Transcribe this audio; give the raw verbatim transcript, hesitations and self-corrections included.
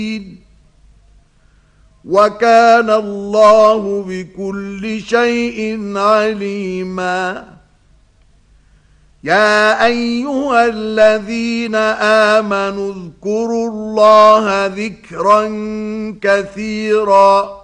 وكان الله بكل شيء عليما يا أيها الذين آمنوا اذكروا الله ذكرا كثيرا